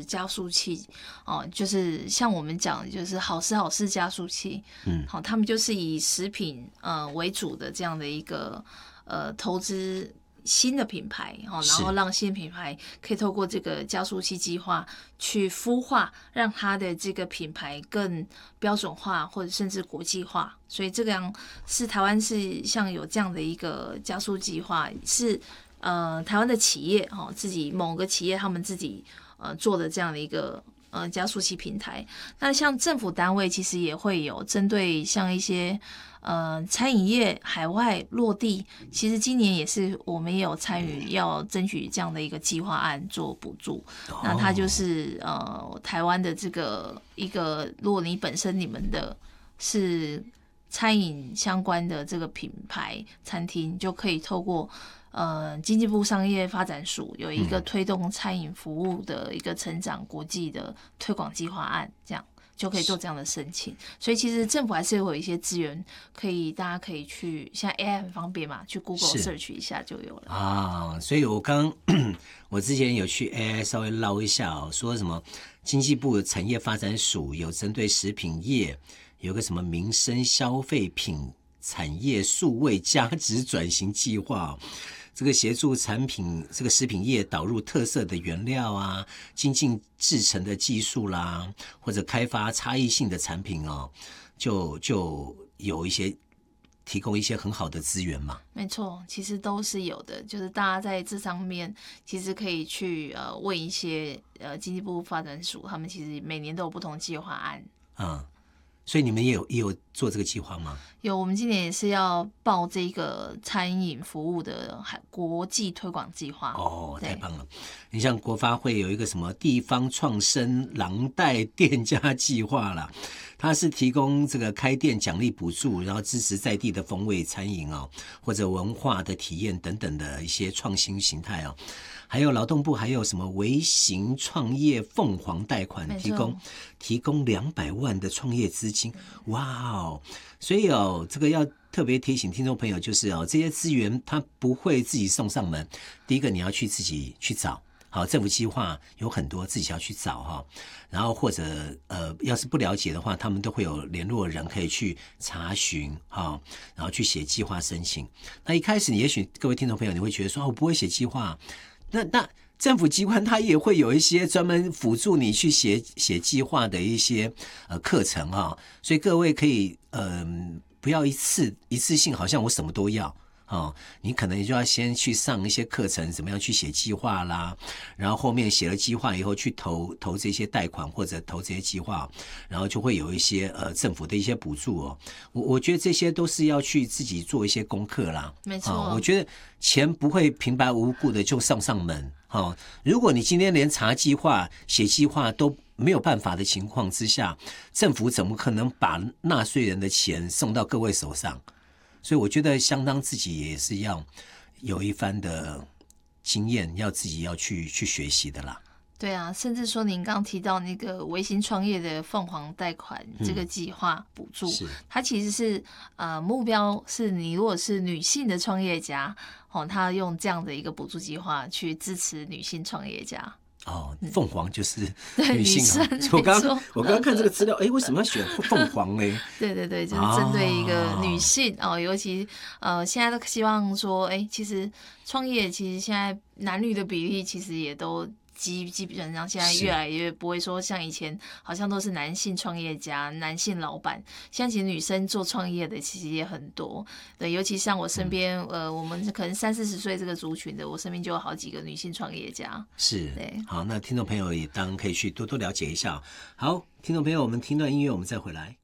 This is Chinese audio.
加速器哦，就是像我们讲的就是好时好事加速器，好，他们就是以食品为主的这样的一个投资新的品牌，然后让新品牌可以透过这个加速器计划去孵化，让它的这个品牌更标准化，或者甚至国际化。所以这个样是台湾是像有这样的一个加速计划，是台湾的企业自己某个企业他们自己做的这样的一个加速器平台。那像政府单位其实也会有针对像一些餐饮业海外落地，其实今年也是我们也有参与，要争取这样的一个计划案做补助。那它就是台湾的这个一个，如果你本身你们的是餐饮相关的这个品牌餐厅，就可以透过经济部商业发展署有一个推动餐饮服务的一个成长国际的推广计划案，这样就可以做这样的申请。所以其实政府还是会有一些资源，大家可以去，现在 AI 很方便嘛，去 Google search 一下就有了啊。所以我之前有去 AI 稍微捞一下说什么经济部产业发展署有针对食品业有个什么民生消费品产业数位价值转型计划，这个协助这个食品业导入特色的原料啊，精进制成的技术啦，或者开发差异性的产品就有一些提供一些很好的资源嘛。 没错，其实都是有的，就是大家在这上面其实可以去问一些经济部发展署，他们其实每年都有不同计划案。 所以你们也有做这个计划吗？ 有，我们今年也是要报这个餐饮服务的国际推广计划。 太棒了！你像国发会有一个什么地方创生廊带店家计划啦，它是提供这个开店奖励补助，然后支持在地的风味餐饮或者文化的体验等等的一些创新形态还有劳动部还有什么微型创业凤凰贷款，提供200万的创业资金，哇所以这个要特别提醒听众朋友，就是这些资源它不会自己送上门，第一个你要自己去找。好，政府计划有很多自己要去找然后或者要是不了解的话，他们都会有联络人可以去查询然后去写计划申请。那一开始也许各位听众朋友你会觉得说我不会写计划，那政府机关它也会有一些专门辅助你去写计划的一些课程所以各位可以不要一次性好像我什么都要你可能就要先去上一些课程，怎么样去写计划啦，然后后面写了计划以后去投这些贷款或者投这些计划，然后就会有一些政府的一些补助我觉得这些都是要去自己做一些功课啦。 没错， 我觉得钱不会平白无故的就上门如果你今天连查计划、写计划都没有办法的情况之下，政府怎么可能把纳税人的钱送到各位手上？所以我觉得相当自己也是要有一番的经验，要自己要去学习的啦。 对啊，甚至说您刚提到那个微型创业的凤凰贷款这个计划补助，它其实是目标是你如果是女性的创业家他用这样的一个补助计划去支持女性创业家。 凤凰就是女性我刚刚看这个资料，为什么要选凤凰呢？ 对，就是针对一个女性尤其现在都希望说，其实创业其实现在男女的比例其实也都基本上现在越来越不会说像以前好像都是男性创业家、男性老板，现在其实女生做创业的其实也很多。对，尤其像我身边我们可能30-40岁这个族群的，我身边就有好几个女性创业家。 是， 对， 好，那听众朋友也当然可以去多多了解一下。好，听众朋友，我们听段音乐，我们再回来。